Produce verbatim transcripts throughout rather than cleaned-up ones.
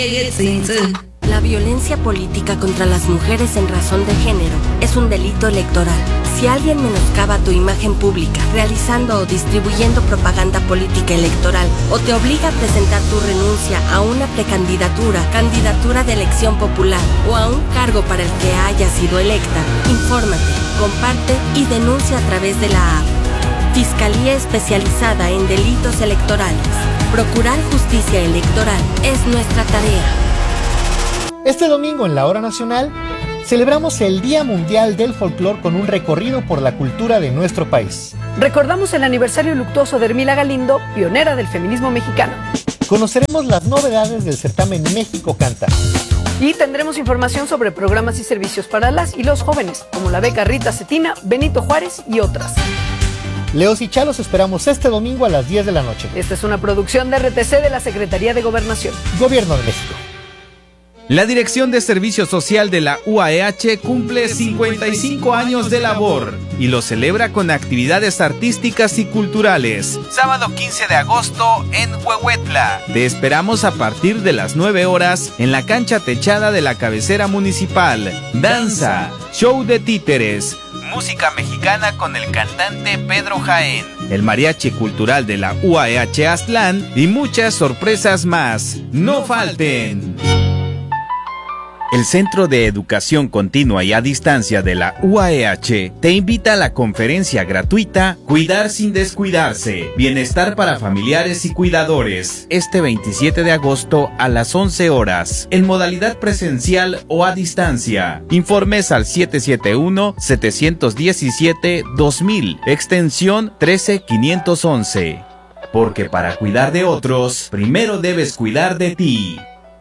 La violencia política contra las mujeres en razón de género es un delito electoral. Si alguien menoscaba tu imagen pública, realizando o distribuyendo propaganda política electoral, o te obliga a presentar tu renuncia a una precandidatura, candidatura de elección popular o a un cargo para el que hayas sido electa, infórmate, comparte y denuncia a través de la A P. Fiscalía Especializada en Delitos Electorales. Procurar justicia electoral es nuestra tarea. Este domingo en la Hora Nacional celebramos el Día Mundial del Folclor con un recorrido por la cultura de nuestro país. Recordamos el aniversario luctuoso de Hermila Galindo, pionera del feminismo mexicano. Conoceremos las novedades del certamen México Canta. Y tendremos información sobre programas y servicios para las y los jóvenes, como la beca Rita Cetina, Benito Juárez y otras. Leos y Chalos esperamos este domingo a las diez de la noche. Esta es una producción de R T C de la Secretaría de Gobernación. Gobierno de México. La Dirección de Servicio Social de la U A E H cumple cincuenta y cinco años de labor y lo celebra con actividades artísticas y culturales. Sábado quince de agosto en Huehuetla. Te esperamos a partir de las nueve horas en la cancha techada de la cabecera municipal. Danza, show de títeres, música mexicana con el cantante Pedro Jaén, el mariachi cultural de la U A E H Aztlán y muchas sorpresas más. ¡No falten! El Centro de Educación Continua y a Distancia de la U A E H te invita a la conferencia gratuita Cuidar sin descuidarse, Bienestar para familiares y cuidadores, este veintisiete de agosto a las once horas, en modalidad presencial o a distancia. Informes al siete siete uno, siete uno siete, dos mil, extensión trece mil quinientos once. Porque para cuidar de otros, primero debes cuidar de ti.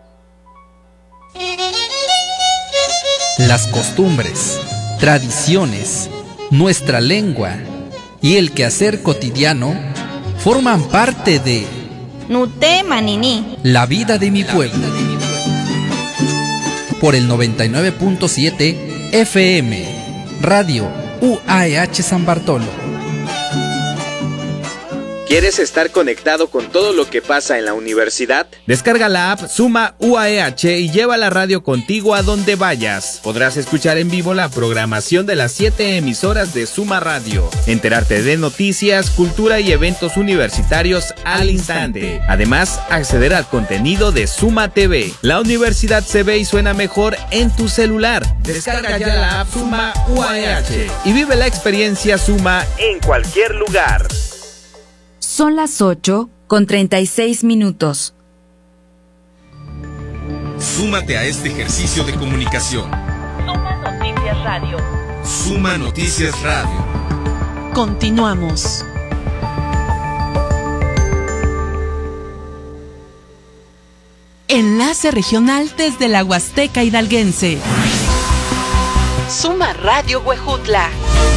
Las costumbres, tradiciones, nuestra lengua y el quehacer cotidiano forman parte de Nuté Manini, la vida de mi pueblo. Por el noventa y nueve punto siete F M, Radio U A E H San Bartolo. ¿Quieres estar conectado con todo lo que pasa en la universidad? Descarga la app Suma U A E H y lleva la radio contigo a donde vayas. Podrás escuchar en vivo la programación de las siete emisoras de Suma Radio, enterarte de noticias, cultura y eventos universitarios al instante. Además, acceder al contenido de Suma T V. La universidad se ve y suena mejor en tu celular. Descarga ya la app Suma U A E H y vive la experiencia Suma en cualquier lugar. Son las ocho con treinta y seis minutos. Súmate a este ejercicio de comunicación. Suma Noticias Radio. Suma Noticias Radio. Continuamos. Enlace regional desde la Huasteca Hidalguense. Suma Radio Huejutla.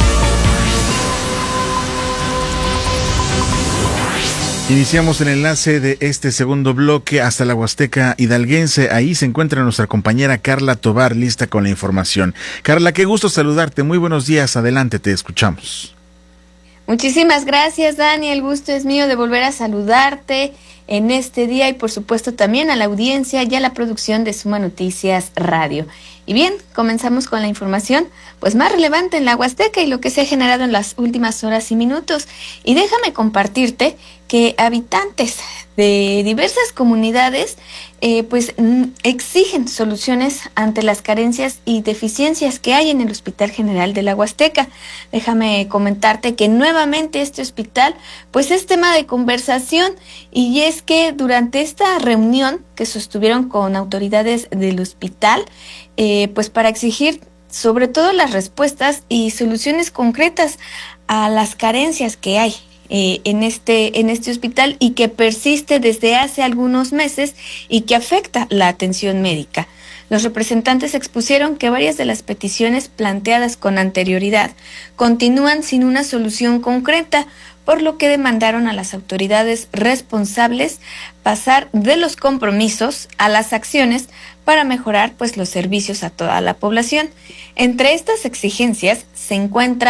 Iniciamos el enlace de este segundo bloque hasta la Huasteca Hidalguense. Ahí se encuentra nuestra compañera Carla Tobar, lista con la información. Carla, qué gusto saludarte. Muy buenos días. Adelante, te escuchamos. Muchísimas gracias, Dani. El gusto es mío de volver a saludarte en este día y por supuesto también a la audiencia y a la producción de Suma Noticias Radio. Y bien, comenzamos con la información pues más relevante en la Huasteca y lo que se ha generado en las últimas horas y minutos. Y déjame compartirte que habitantes de diversas comunidades eh, pues mm, exigen soluciones ante las carencias y deficiencias que hay en el Hospital General de la Huasteca. Déjame comentarte que nuevamente este hospital pues es tema de conversación, y es que durante esta reunión que sostuvieron con autoridades del hospital, eh, pues para exigir sobre todo las respuestas y soluciones concretas a las carencias que hay Eh, en este en este hospital y que persiste desde hace algunos meses y que afecta la atención médica. Los representantes expusieron que varias de las peticiones planteadas con anterioridad continúan sin una solución concreta, por lo que demandaron a las autoridades responsables pasar de los compromisos a las acciones para mejorar pues los servicios a toda la población. Entre estas exigencias se encuentra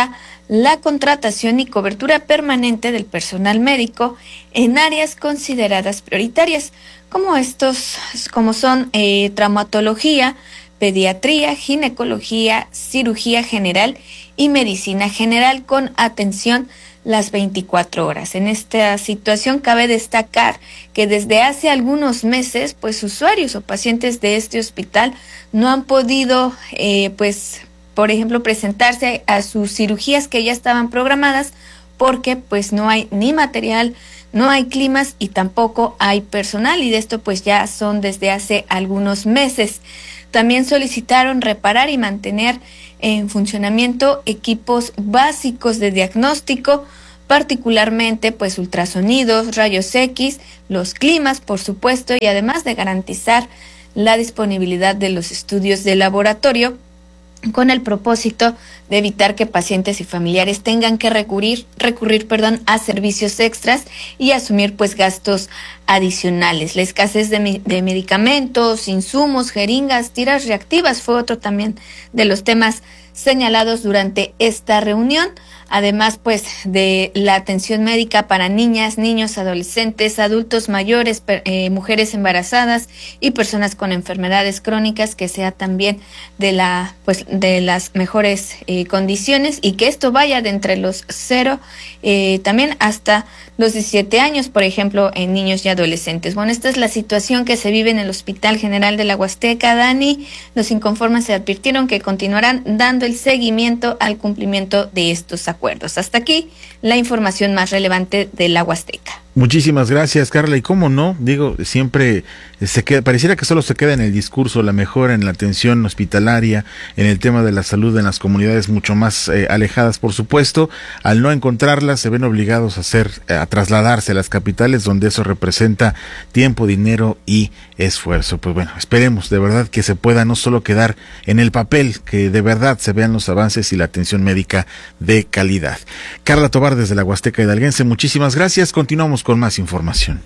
la contratación y cobertura permanente del personal médico en áreas consideradas prioritarias, como estos, como son eh, traumatología, pediatría, ginecología, cirugía general y medicina general con atención las veinticuatro horas. En esta situación cabe destacar que desde hace algunos meses, pues usuarios o pacientes de este hospital no han podido, eh, pues, por ejemplo, presentarse a sus cirugías que ya estaban programadas porque pues no hay ni material, no hay climas y tampoco hay personal, y de esto pues ya son desde hace algunos meses. También solicitaron reparar y mantener en funcionamiento equipos básicos de diagnóstico, particularmente pues ultrasonidos, rayos X, los climas, por supuesto, y además de garantizar la disponibilidad de los estudios de laboratorio, con el propósito de evitar que pacientes y familiares tengan que recurrir, recurrir, perdón, a servicios extras y asumir pues gastos adicionales. La escasez de, de medicamentos, insumos, jeringas, tiras reactivas fue otro también de los temas señalados durante esta reunión. Además, pues, de la atención médica para niñas, niños, adolescentes, adultos mayores, per, eh, mujeres embarazadas y personas con enfermedades crónicas, que sea también de la, pues, de las mejores eh, condiciones, y que esto vaya de entre los cero eh, también hasta los diecisiete años, por ejemplo, en niños y adolescentes. Bueno, esta es la situación que se vive en el Hospital General de la Huasteca, Dani. Los inconformes se advirtieron que continuarán dando el seguimiento al cumplimiento de estos acuerdos. Hasta aquí la información más relevante de la Huasteca. Muchísimas gracias, Carla. Y cómo no, digo, siempre se queda, pareciera que solo se queda en el discurso la mejora en la atención hospitalaria, en el tema de la salud en las comunidades mucho más eh, alejadas, por supuesto. Al no encontrarlas, se ven obligados a hacer, a trasladarse a las capitales, donde eso representa tiempo, dinero y esfuerzo. Pues bueno, esperemos de verdad que se pueda no solo quedar en el papel, que de verdad se vean los avances y la atención médica de calidad. Carla Tobar, desde la Huasteca Hidalguense, muchísimas gracias. Continuamos con más información.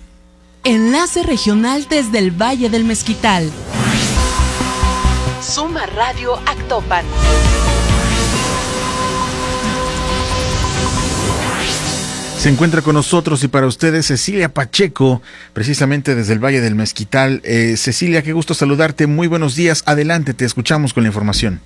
Enlace regional desde el Valle del Mezquital. Suma Radio Actopan. Se encuentra con nosotros y para ustedes Cecilia Pacheco, precisamente desde el Valle del Mezquital. Eh, Cecilia, qué gusto saludarte. Muy buenos días. Adelante, te escuchamos con la información.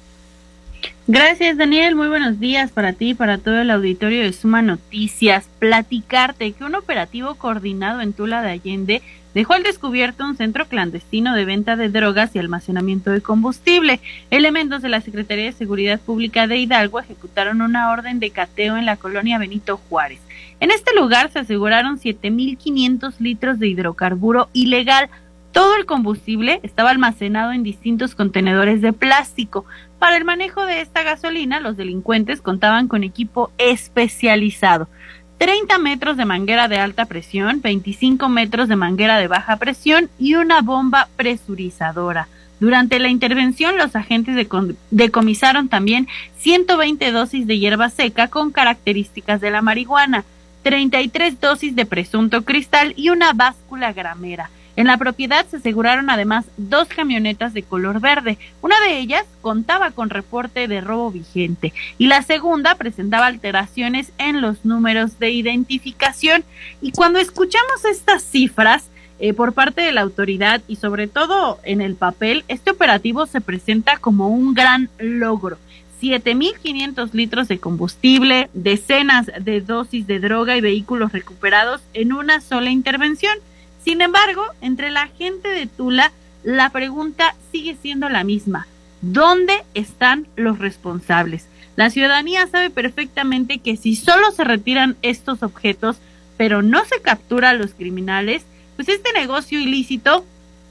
Gracias, Daniel. Muy buenos días para ti y para todo el auditorio de Suma Noticias. Platicarte que un operativo coordinado en Tula de Allende dejó al descubierto un centro clandestino de venta de drogas y almacenamiento de combustible. Elementos de la Secretaría de Seguridad Pública de Hidalgo ejecutaron una orden de cateo en la colonia Benito Juárez. En este lugar se aseguraron siete mil quinientos litros de hidrocarburo ilegal. Todo el combustible estaba almacenado en distintos contenedores de plástico. Para el manejo de esta gasolina, los delincuentes contaban con equipo especializado. treinta metros de manguera de alta presión, veinticinco metros de manguera de baja presión y una bomba presurizadora. Durante la intervención, los agentes decom- decomisaron también ciento veinte dosis de hierba seca con características de la marihuana, treinta y tres dosis de presunto cristal y una báscula gramera. En la propiedad se aseguraron además dos camionetas de color verde. Una de ellas contaba con reporte de robo vigente y la segunda presentaba alteraciones en los números de identificación. Y cuando escuchamos estas cifras eh, por parte de la autoridad y sobre todo en el papel, este operativo se presenta como un gran logro. siete mil quinientos litros de combustible, decenas de dosis de droga y vehículos recuperados en una sola intervención. Sin embargo, entre la gente de Tula, la pregunta sigue siendo la misma. ¿Dónde están los responsables? La ciudadanía sabe perfectamente que si solo se retiran estos objetos, pero no se captura a los criminales, pues este negocio ilícito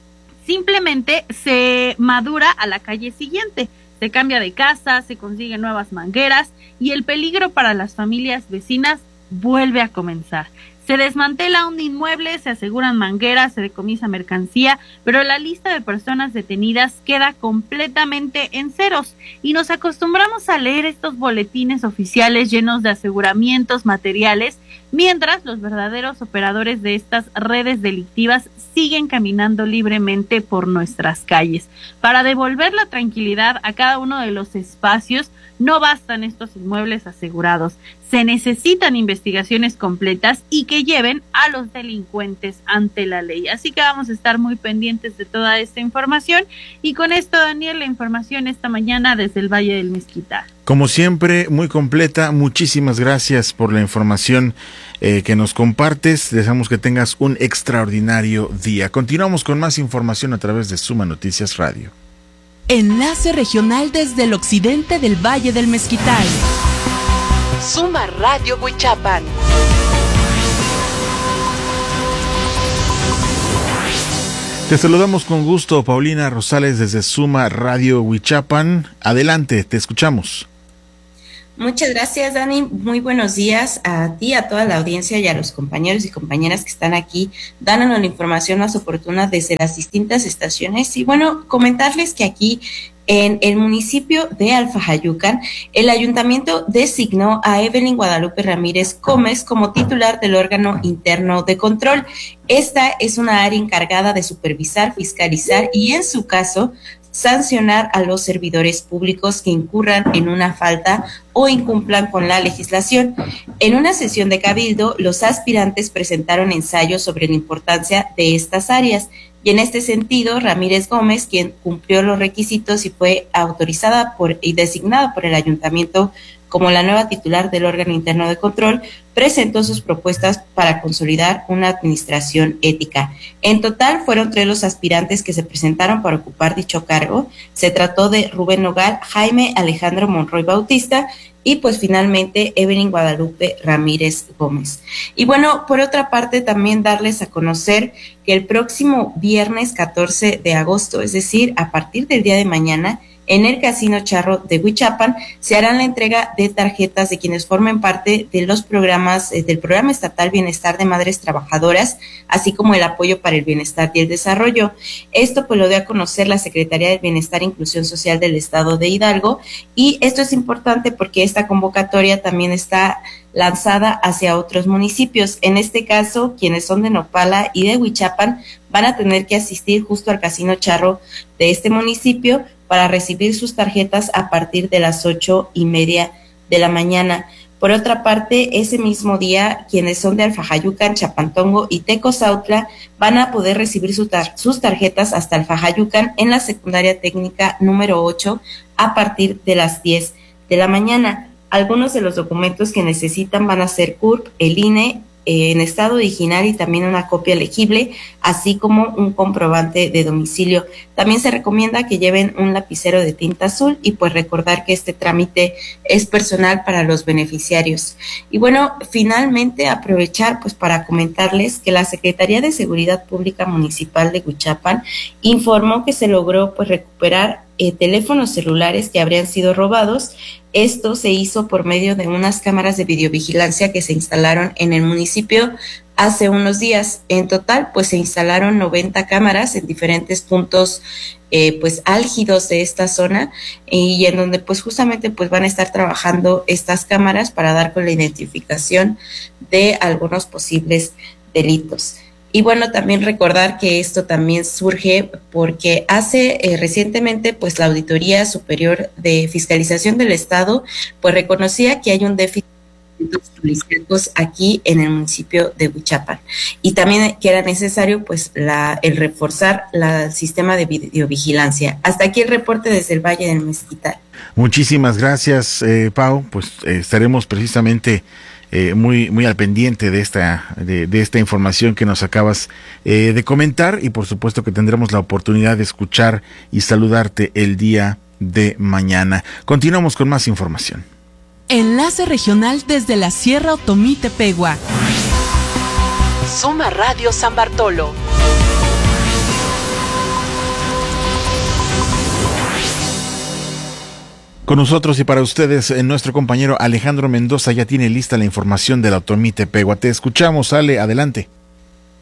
simplemente se madura a la calle siguiente. Se cambia de casa, se consiguen nuevas mangueras y el peligro para las familias vecinas vuelve a comenzar. Se desmantela un inmueble, se aseguran mangueras, se decomisa mercancía, pero la lista de personas detenidas queda completamente en ceros y nos acostumbramos a leer estos boletines oficiales llenos de aseguramientos materiales, mientras los verdaderos operadores de estas redes delictivas siguen caminando libremente por nuestras calles. Para devolver la tranquilidad a cada uno de los espacios, no bastan estos inmuebles asegurados. Se necesitan investigaciones completas y que lleven a los delincuentes ante la ley. Así que vamos a estar muy pendientes de toda esta información. Y con esto, Daniel, la información esta mañana desde el Valle del Mezquital. Como siempre, muy completa. Muchísimas gracias por la información eh, que nos compartes. Deseamos que tengas un extraordinario día. Continuamos con más información a través de Suma Noticias Radio. Enlace regional desde el occidente del Valle del Mezquital. Suma Radio Huichapan. Te saludamos con gusto, Paulina Rosales, desde Suma Radio Huichapan. Adelante, te escuchamos. Muchas gracias, Dani. Muy buenos días a ti, a toda la audiencia y a los compañeros y compañeras que están aquí dándonos la información más oportuna desde las distintas estaciones. Y bueno, comentarles que aquí en el municipio de Alfajayucan, el ayuntamiento designó a Evelyn Guadalupe Ramírez Gómez como titular del órgano interno de control. Esta es una área encargada de supervisar, fiscalizar y, en su caso, sancionar a los servidores públicos que incurran en una falta o incumplan con la legislación. En una sesión de cabildo, los aspirantes presentaron ensayos sobre la importancia de estas áreas. Y en este sentido, Ramírez Gómez, quien cumplió los requisitos y fue autorizada por y designada por el ayuntamiento como la nueva titular del órgano interno de control, presentó sus propuestas para consolidar una administración ética. En total, fueron tres los aspirantes que se presentaron para ocupar dicho cargo. Se trató de Rubén Nogal, Jaime Alejandro Monroy Bautista y pues finalmente Evelyn Guadalupe Ramírez Gómez. Y bueno, por otra parte, también darles a conocer que el próximo viernes catorce de agosto, es decir, a partir del día de mañana, en el Casino Charro de Huichapan se hará la entrega de tarjetas de quienes formen parte de los programas eh, del Programa Estatal Bienestar de Madres Trabajadoras, así como el apoyo para el bienestar y el desarrollo. Esto pues lo dio a conocer la Secretaría del Bienestar e Inclusión Social del Estado de Hidalgo, y esto es importante porque esta convocatoria también está lanzada hacia otros municipios. En este caso, quienes son de Nopala y de Huichapan van a tener que asistir justo al Casino Charro de este municipio para recibir sus tarjetas a partir de las ocho y media de la mañana. Por otra parte, ese mismo día, quienes son de Alfajayucan, Chapantongo y Tecozautla van a poder recibir su tar- sus tarjetas hasta Alfajayucan en la secundaria técnica número ocho a partir de las diez de la mañana. Algunos de los documentos que necesitan van a ser C U R P, el I N E, eh, en estado original y también una copia legible, así como un comprobante de domicilio. También se recomienda que lleven un lapicero de tinta azul y pues recordar que este trámite es personal para los beneficiarios. Y bueno, finalmente aprovechar pues para comentarles que la Secretaría de Seguridad Pública Municipal de Huichapan informó que se logró pues recuperar eh, teléfonos celulares que habrían sido robados. Esto se hizo por medio de unas cámaras de videovigilancia que se instalaron en el municipio hace unos días. En total, pues se instalaron noventa cámaras en diferentes puntos eh, pues álgidos de esta zona, y en donde pues justamente pues van a estar trabajando estas cámaras para dar con la identificación de algunos posibles delitos. Y bueno, también recordar que esto también surge porque hace eh, recientemente pues la Auditoría Superior de Fiscalización del Estado pues reconocía que hay un déficit de policíacos aquí en el municipio de Huichapan, y también que era necesario pues la el reforzar la, el sistema de videovigilancia. Hasta aquí el reporte desde el Valle del Mezquital. Muchísimas gracias, eh, Pau. Pues eh, estaremos precisamente Eh, muy muy al pendiente de esta de, de esta información que nos acabas eh, de comentar, y por supuesto que tendremos la oportunidad de escuchar y saludarte el día de mañana. Continuamos con más información. Enlace regional desde la Sierra Otomí Tepehua. Suma Radio San Bartolo. Con nosotros y para ustedes, eh, nuestro compañero Alejandro Mendoza ya tiene lista la información de la Otomí Tepehua. Te escuchamos, Ale, adelante.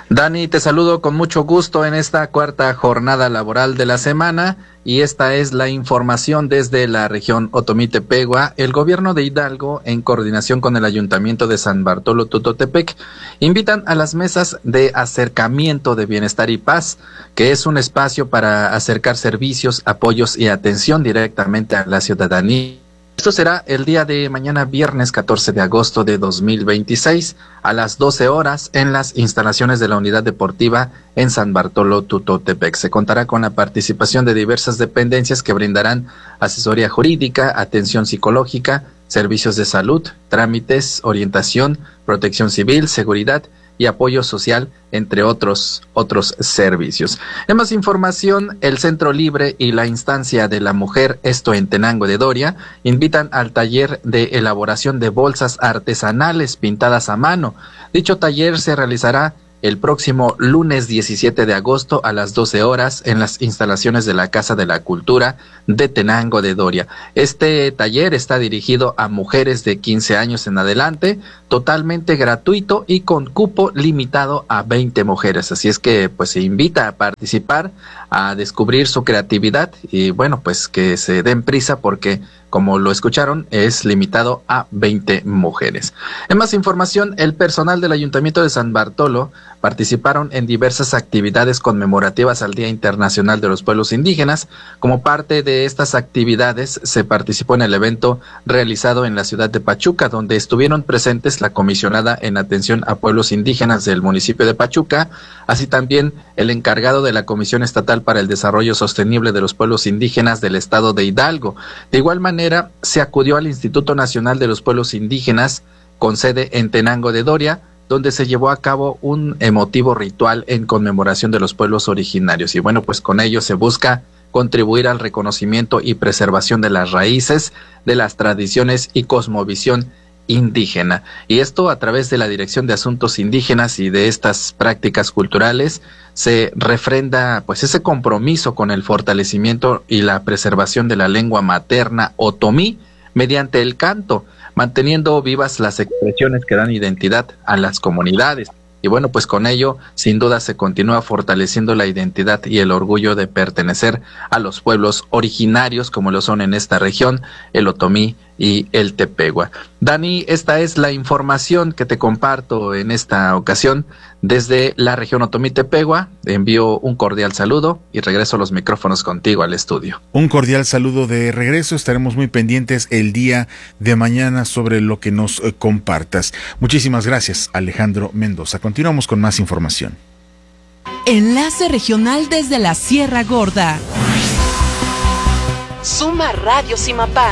Dani, te saludo con mucho gusto en esta cuarta jornada laboral de la semana y esta es la información desde la región Otomí-Tepegua. El gobierno de Hidalgo, en coordinación con el Ayuntamiento de San Bartolo Tutotepec, invitan a las mesas de acercamiento de bienestar y paz, que es un espacio para acercar servicios, apoyos y atención directamente a la ciudadanía. Esto será el día de mañana, viernes catorce de agosto de dos mil veintiséis, a las doce horas, en las instalaciones de la Unidad Deportiva en San Bartolo Tutotepec. Se contará con la participación de diversas dependencias que brindarán asesoría jurídica, atención psicológica, servicios de salud, trámites, orientación, protección civil, seguridad y apoyo social, entre otros otros servicios. En más información, el Centro Libre y la Instancia de la Mujer, esto en Tenango de Doria, invitan al taller de elaboración de bolsas artesanales pintadas a mano. Dicho taller se realizará el próximo lunes diecisiete de agosto a las doce horas en las instalaciones de la Casa de la Cultura de Tenango de Doria. Este taller está dirigido a mujeres de quince años en adelante, totalmente gratuito y con cupo limitado a veinte mujeres. Así es que pues se invita a participar, a descubrir su creatividad y bueno, pues que se den prisa porque, como lo escucharon, es limitado a veinte mujeres. En más información, el personal del Ayuntamiento de San Bartolo participaron en diversas actividades conmemorativas al Día Internacional de los Pueblos Indígenas. Como parte de estas actividades, se participó en el evento realizado en la ciudad de Pachuca, donde estuvieron presentes la comisionada en atención a pueblos indígenas del municipio de Pachuca, así también el encargado de la Comisión Estatal para el Desarrollo Sostenible de los Pueblos Indígenas del Estado de Hidalgo. De igual manera, se acudió al Instituto Nacional de los Pueblos Indígenas, con sede en Tenango de Doria, donde se llevó a cabo un emotivo ritual en conmemoración de los pueblos originarios. Y bueno, pues con ello se busca contribuir al reconocimiento y preservación de las raíces, de las tradiciones y cosmovisión indígena. Y esto a través de la Dirección de Asuntos Indígenas y de estas prácticas culturales se refrenda pues ese compromiso con el fortalecimiento y la preservación de la lengua materna otomí mediante el canto, manteniendo vivas las expresiones que dan identidad a las comunidades. Y bueno, pues con ello, sin duda, se continúa fortaleciendo la identidad y el orgullo de pertenecer a los pueblos originarios, como lo son en esta región, el otomí y el tepegua. Dani, esta es la información que te comparto en esta ocasión desde la región otomí-tepegua. Envío un cordial saludo y regreso los micrófonos contigo al estudio. Un cordial saludo de regreso. Estaremos muy pendientes el día de mañana sobre lo que nos eh, compartas. Muchísimas gracias, Alejandro Mendoza. Continuamos con más información. Enlace regional desde la Sierra Gorda. Suma Radio Simapán.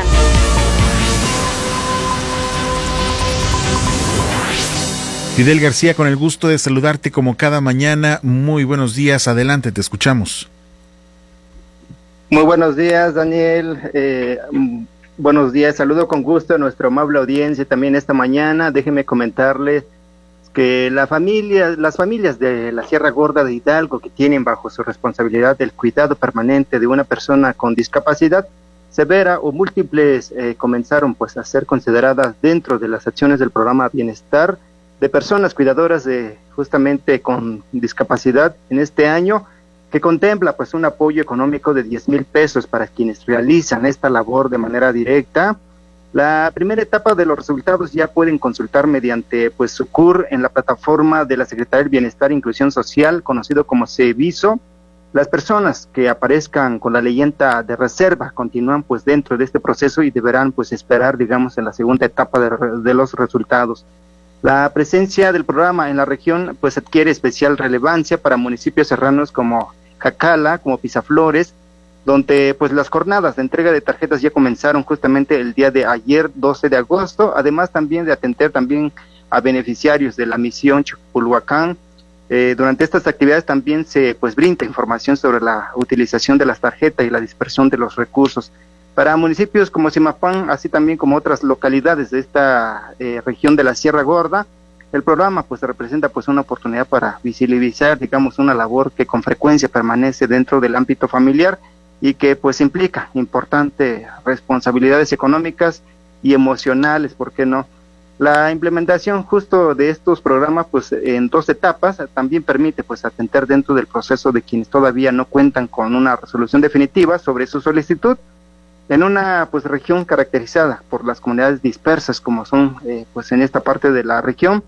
Fidel García, con el gusto de saludarte como cada mañana. Muy buenos días, adelante, te escuchamos. Muy buenos días, Daniel. Eh, buenos días, saludo con gusto a nuestra amable audiencia también esta mañana. Déjenme comentarles que la familia, las familias de la Sierra Gorda de Hidalgo que tienen bajo su responsabilidad el cuidado permanente de una persona con discapacidad severa o múltiples eh, comenzaron pues a ser consideradas dentro de las acciones del programa Bienestar de personas cuidadoras de justamente con discapacidad en este año, que contempla pues un apoyo económico de diez mil pesos para quienes realizan esta labor de manera directa. La primera etapa de los resultados ya pueden consultar mediante pues su C U R en la plataforma de la Secretaría del Bienestar e Inclusión Social, conocido como CEBISO. Las personas que aparezcan con la leyenda de reserva continúan pues dentro de este proceso y deberán pues esperar, digamos, en la segunda etapa de, de los resultados. La presencia del programa en la región pues adquiere especial relevancia para municipios serranos como Jacala, como Pisaflores, donde pues las jornadas de entrega de tarjetas ya comenzaron justamente el día de ayer, doce de agosto, además también de atender también a beneficiarios de la misión Chapulhuacán. Eh, durante estas actividades también se pues brinda información sobre la utilización de las tarjetas y la dispersión de los recursos. Para municipios como Simapán, así también como otras localidades de esta eh, región de la Sierra Gorda, el programa pues representa pues una oportunidad para visibilizar, digamos, una labor que con frecuencia permanece dentro del ámbito familiar y que pues implica importantes responsabilidades económicas y emocionales, ¿por qué no? La implementación justo de estos programas, pues en dos etapas, también permite pues atender dentro del proceso de quienes todavía no cuentan con una resolución definitiva sobre su solicitud en una pues región caracterizada por las comunidades dispersas como son eh, pues en esta parte de la región,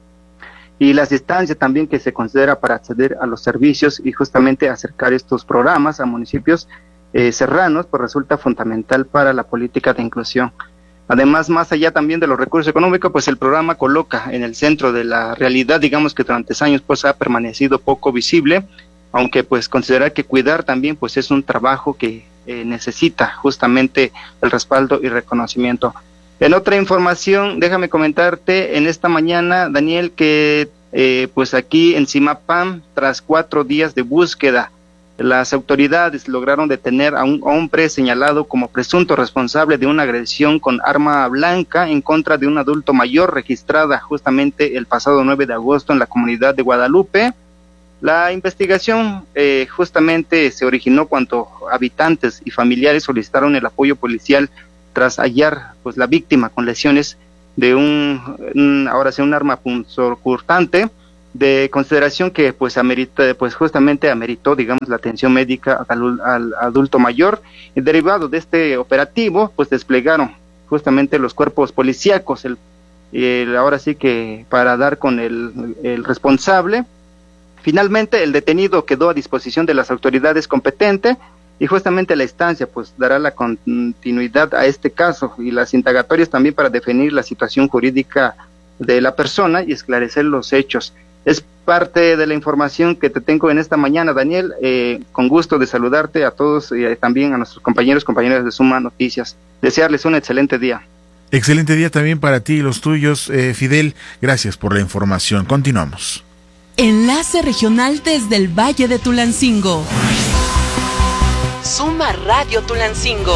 y las distancias también que se considera para acceder a los servicios y justamente acercar estos programas a municipios eh, serranos, pues resulta fundamental para la política de inclusión. Además, más allá también de los recursos económicos, pues el programa coloca en el centro de la realidad, digamos que durante años pues ha permanecido poco visible, aunque pues considerar que cuidar también pues es un trabajo que eh, necesita justamente el respaldo y reconocimiento. En otra información, déjame comentarte en esta mañana, Daniel, que eh, pues aquí en Zimapán, tras cuatro días de búsqueda, las autoridades lograron detener a un hombre señalado como presunto responsable de una agresión con arma blanca en contra de un adulto mayor registrada justamente el pasado nueve de agosto en la comunidad de Guadalupe. La investigación eh, justamente se originó cuando habitantes y familiares solicitaron el apoyo policial tras hallar pues la víctima con lesiones de un, un ahora sí un arma punzocortante, de consideración que pues amerita, pues justamente ameritó, digamos, la atención médica al, al adulto mayor. Y derivado de este operativo, pues desplegaron justamente los cuerpos policíacos, el, el ahora sí que para dar con el, el responsable. Finalmente el detenido quedó a disposición de las autoridades competentes y justamente la instancia pues dará la continuidad a este caso y las indagatorias también para definir la situación jurídica de la persona y esclarecer los hechos. Es parte de la información que te tengo en esta mañana, Daniel. Eh, con gusto de saludarte a todos y eh, también a nuestros compañeros, compañeras de Suma Noticias. Desearles un excelente día. Excelente día también para ti y los tuyos, eh, Fidel. Gracias por la información. Continuamos. Enlace regional desde el Valle de Tulancingo. Suma Radio Tulancingo.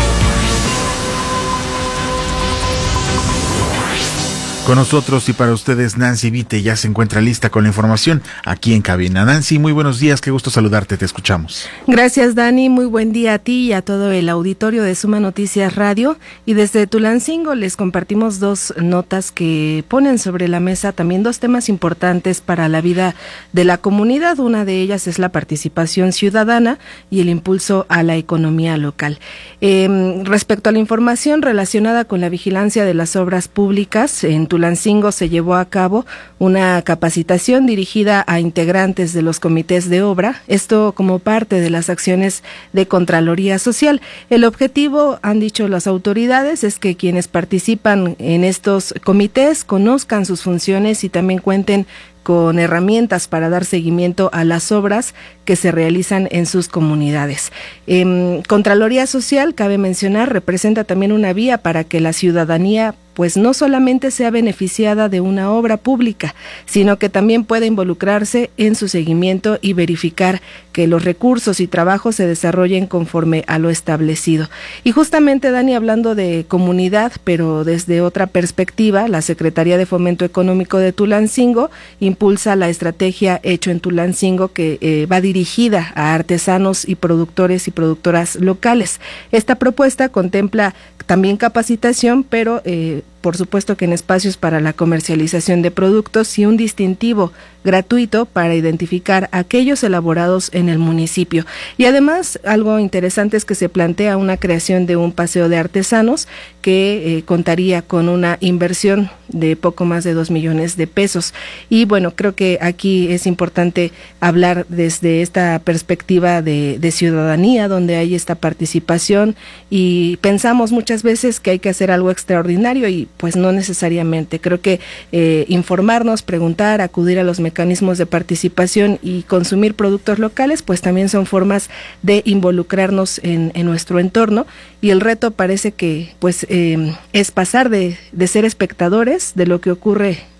Con nosotros y para ustedes Nancy Vite ya se encuentra lista con la información aquí en cabina. Nancy, muy buenos días, qué gusto saludarte, te escuchamos. Gracias, Dani, muy buen día a ti y a todo el auditorio de Suma Noticias Radio. Y desde Tulancingo les compartimos dos notas que ponen sobre la mesa también dos temas importantes para la vida de la comunidad. Una de ellas es la participación ciudadana y el impulso a la economía local. Eh, respecto a la información relacionada con la vigilancia de las obras públicas, en Tulancingo se llevó a cabo una capacitación dirigida a integrantes de los comités de obra, esto como parte de las acciones de Contraloría Social. El objetivo, han dicho las autoridades, es que quienes participan en estos comités conozcan sus funciones y también cuenten con herramientas para dar seguimiento a las obras que se realizan en sus comunidades. Eh, Contraloría Social, cabe mencionar, representa también una vía para que la ciudadanía pues no solamente sea beneficiada de una obra pública, sino que también pueda involucrarse en su seguimiento y verificar que los recursos y trabajos se desarrollen conforme a lo establecido. Y justamente, Dani, hablando de comunidad, pero desde otra perspectiva, la Secretaría de Fomento Económico de Tulancingo impulsa la estrategia Hecho en Tulancingo, que eh, va dirigida a artesanos y productores y productoras locales. Esta propuesta contempla también capacitación, pero eh, por supuesto que en espacios para la comercialización de productos y un distintivo gratuito para identificar aquellos elaborados en el municipio. Y además, algo interesante es que se plantea una creación de un paseo de artesanos que eh, contaría con una inversión de poco más de dos millones de pesos. Y bueno, creo que aquí es importante hablar desde esta perspectiva de, de ciudadanía, donde hay esta participación y pensamos muchas veces que hay que hacer algo extraordinario y pues no necesariamente. Creo que eh, informarnos, preguntar, acudir a los mecanismos de participación y consumir productos locales, pues también son formas de involucrarnos en, en nuestro entorno, y el reto parece que pues eh, es pasar de, de ser espectadores de lo que ocurre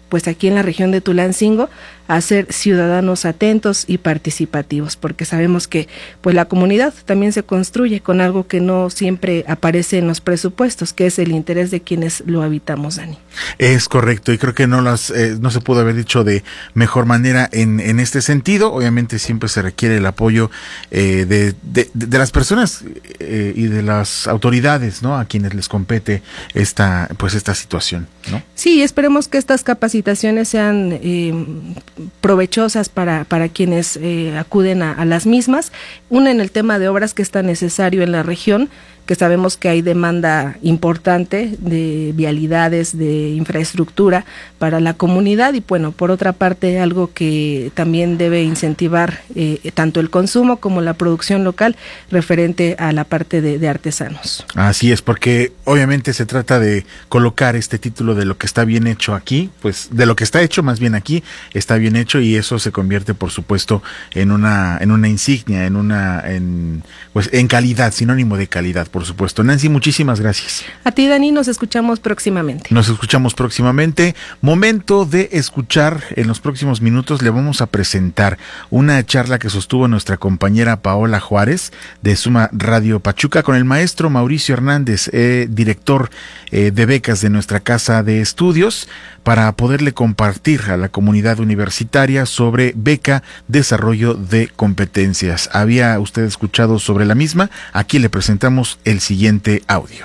pues aquí en la región de Tulancingo, a ser ciudadanos atentos y participativos, porque sabemos que pues la comunidad también se construye con algo que no siempre aparece en los presupuestos, que es el interés de quienes lo habitamos, Dani. Es correcto, y creo que no las eh, no se pudo haber dicho de mejor manera en, en este sentido. Obviamente siempre se requiere el apoyo eh, de, de, de las personas eh, y de las autoridades, ¿no?, a quienes les compete esta pues esta situación, ¿no? Sí, esperemos que estas capacitaciones sean eh, provechosas para, para quienes eh, acuden a, a las mismas. Una, en el tema de obras, que es tan necesario en la región, que sabemos que hay demanda importante de vialidades, de infraestructura para la comunidad, y bueno, por otra parte, algo que también debe incentivar eh, tanto el consumo como la producción local referente a la parte de, de artesanos. Así es, porque obviamente se trata de colocar este título de lo que está bien hecho aquí, pues de lo que está hecho más bien aquí, está bien hecho, y eso se convierte, por supuesto, en una en una insignia, en una en pues en calidad, sinónimo de calidad, por supuesto. Nancy, muchísimas gracias. A ti, Dani, nos escuchamos próximamente. Nos escuchamos próximamente. Momento de escuchar, en los próximos minutos le vamos a presentar una charla que sostuvo nuestra compañera Paola Juárez de Suma Radio Pachuca con el maestro Mauricio Hernández, eh, director eh, de becas de nuestra casa de estudios, para poderle compartir a la comunidad universitaria sobre beca desarrollo de competencias. ¿Había usted escuchado sobre la misma? Aquí le presentamos el siguiente audio.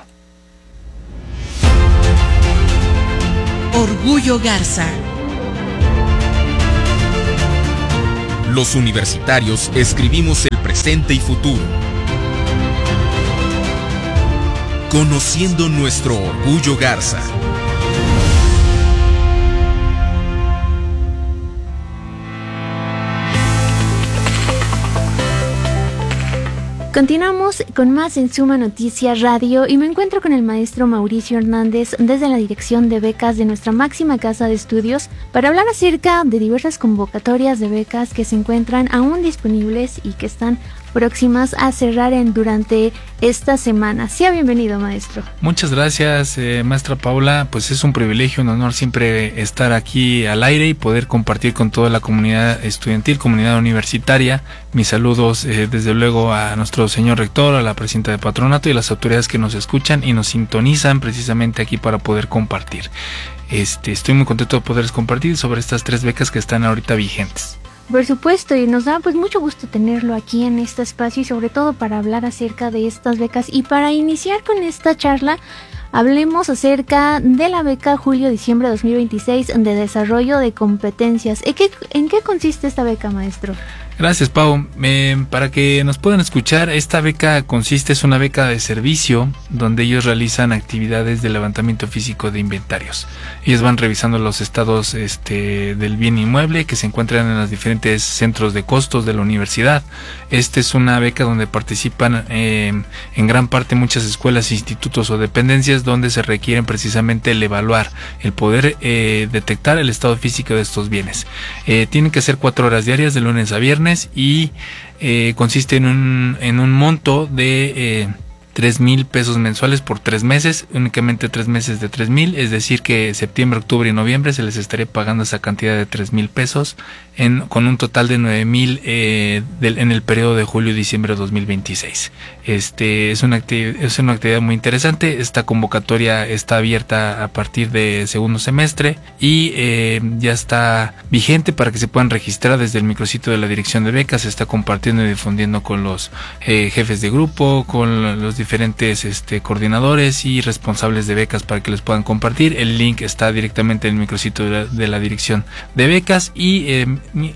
Orgullo Garza. Los universitarios escribimos el presente y futuro, conociendo nuestro orgullo Garza. Continuamos con más en Suma Noticias Radio y me encuentro con el maestro Mauricio Hernández desde la dirección de becas de nuestra máxima casa de estudios para hablar acerca de diversas convocatorias de becas que se encuentran aún disponibles y que están próximas a cerrar en durante esta semana. Sea bienvenido, maestro. Muchas gracias, eh, maestra Paula. Pues es un privilegio, un honor siempre estar aquí al aire y poder compartir con toda la comunidad estudiantil, comunidad universitaria. Mis saludos eh, desde luego a nuestro señor rector, a la presidenta de patronato y a las autoridades que nos escuchan y nos sintonizan precisamente aquí para poder compartir. Este, estoy muy contento de poderles compartir sobre estas tres becas que están ahorita vigentes. Por supuesto, y nos da pues mucho gusto tenerlo aquí en este espacio y sobre todo para hablar acerca de estas becas. Y para iniciar con esta charla, hablemos acerca de la beca julio-diciembre dos mil veintiséis de desarrollo de competencias. ¿En qué, en qué consiste esta beca, maestro? Gracias, Pau. Eh, para que nos puedan escuchar, esta beca consiste, es una beca de servicio donde ellos realizan actividades de levantamiento físico de inventarios. Ellos van revisando los estados este, del bien inmueble que se encuentran en los diferentes centros de costos de la universidad. Esta es una beca donde participan eh, en gran parte muchas escuelas, institutos o dependencias donde se requieren precisamente el evaluar, el poder eh, detectar el estado físico de estos bienes. Eh, tienen que ser cuatro horas diarias de lunes a viernes y eh, consiste en un, en un monto de eh, tres mil pesos mensuales por tres meses, únicamente tres meses de tres mil, es decir que septiembre, octubre y noviembre se les estaría pagando esa cantidad de tres mil pesos en, con un total de nueve mil eh, en el periodo de julio y diciembre de dos mil veintiséis. Este es una actividad, es una actividad muy interesante. Esta convocatoria está abierta a partir de segundo semestre y eh, ya está vigente para que se puedan registrar desde el micrositio de la dirección de becas. Se está compartiendo y difundiendo con los eh, jefes de grupo, con los diferentes este, coordinadores y responsables de becas para que les puedan compartir. El link está directamente en el micrositio de la, de la dirección de becas y, eh,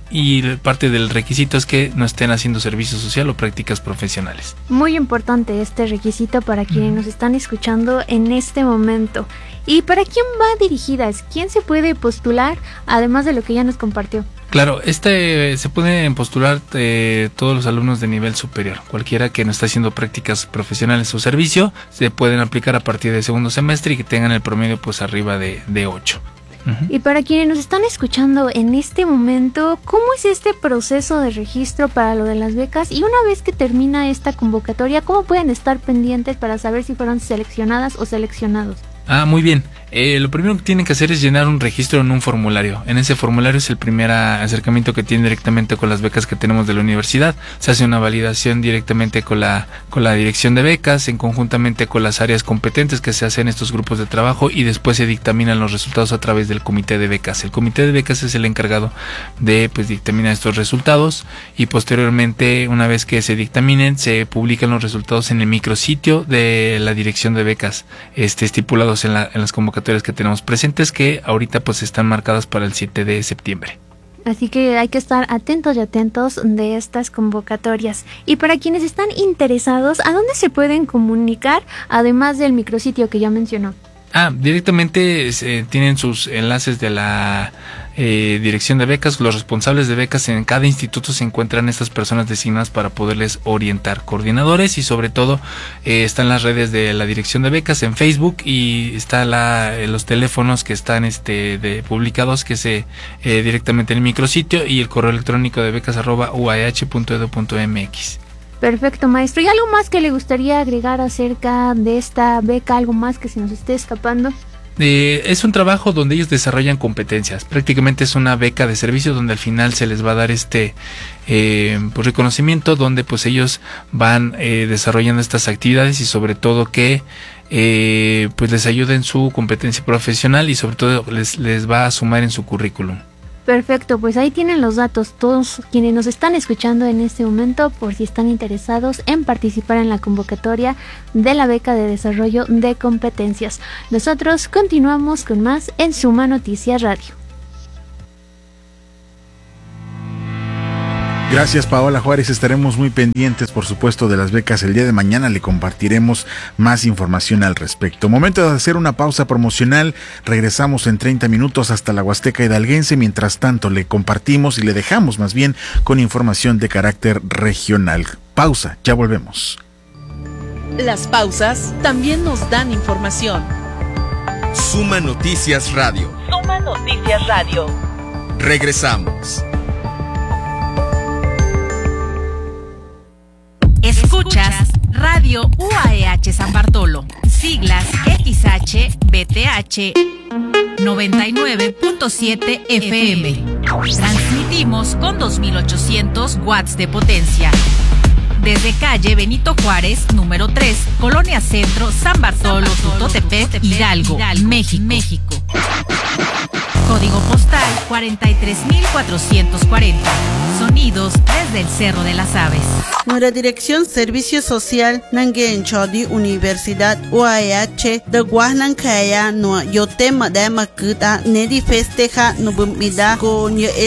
y parte del requisito es que no estén haciendo servicio social o prácticas profesionales. Muy importante este requisito para quienes nos están escuchando en este momento. ¿Y para quién va dirigida? ¿Quién se puede postular además de lo que ya nos compartió? Claro, este se pueden postular eh, todos los alumnos de nivel superior. Cualquiera que no está haciendo prácticas profesionales o servicio, se pueden aplicar a partir del segundo semestre y que tengan el promedio pues arriba de, de ocho. Uh-huh. Y para quienes nos están escuchando en este momento, ¿cómo es este proceso de registro para lo de las becas? Y una vez que termina esta convocatoria, ¿cómo pueden estar pendientes para saber si fueron seleccionadas o seleccionados? Ah, muy bien. Eh, lo primero que tienen que hacer es llenar un registro en un formulario. En ese formulario es el primer acercamiento que tienen directamente con las becas que tenemos de la universidad. Se hace una validación directamente con la con la dirección de becas, en conjuntamente con las áreas competentes que se hacen estos grupos de trabajo, y después se dictaminan los resultados a través del comité de becas. El comité de becas es el encargado de pues dictaminar estos resultados, y posteriormente, una vez que se dictaminen, se publican los resultados en el micrositio de la dirección de becas, este estipulados en, la, en las convocatorias que tenemos presentes, que ahorita pues están marcadas para el siete de septiembre. Así que hay que estar atentos y atentos de estas convocatorias. Y para quienes están interesados, ¿a dónde se pueden comunicar, además del micrositio que ya mencionó? Ah, directamente eh, tienen sus enlaces de la eh, dirección de becas. Los responsables de becas en cada instituto se encuentran estas personas designadas para poderles orientar, coordinadores, y sobre todo eh, están las redes de la dirección de becas en Facebook, y está la, eh, los teléfonos que están este de, publicados, que se eh, directamente en el micrositio, y el correo electrónico de becas arroba u a e h punto e d u punto m x. Perfecto, maestro. ¿Y algo más que le gustaría agregar acerca de esta beca? ¿Algo más que se nos esté escapando? Eh, es un trabajo donde ellos desarrollan competencias. Prácticamente es una beca de servicio donde al final se les va a dar este eh, pues reconocimiento, donde pues ellos van eh, desarrollando estas actividades, y sobre todo que eh, pues les ayude en su competencia profesional, y sobre todo les, les va a sumar en su currículum. Perfecto, pues ahí tienen los datos, todos quienes nos están escuchando en este momento, por si están interesados en participar en la convocatoria de la beca de desarrollo de competencias. Nosotros continuamos con más en Suma Noticias Radio. Gracias, Paola Juárez. Estaremos muy pendientes, por supuesto, de las becas. El día de mañana le compartiremos más información al respecto. Momento de hacer una pausa promocional. Regresamos en treinta minutos hasta la Huasteca Hidalguense. Mientras tanto, le compartimos y le dejamos más bien con información de carácter regional. Pausa, ya volvemos. Las pausas también nos dan información. Suma Noticias Radio. Suma Noticias Radio. Regresamos. Escuchas Radio U A E H San Bartolo, siglas X H B T H noventa y nueve punto siete F M. Transmitimos con dos mil ochocientos watts de potencia. Desde calle Benito Juárez, número tres, Colonia Centro, San Bartolo, Tutotepec, Hidalgo, México. México. Código postal cuarenta y tres mil cuatrocientos cuarenta. Sonidos desde el Cerro de las Aves. Nuestra dirección Servicio Social Nangen Chodi Universidad U A E H de Guanankaya no yote madama kuta nedi festeja no bumida con